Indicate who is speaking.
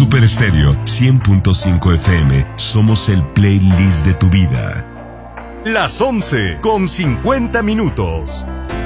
Speaker 1: Super Estéreo 100.5 FM. Somos el playlist de tu vida.
Speaker 2: Las 11:50.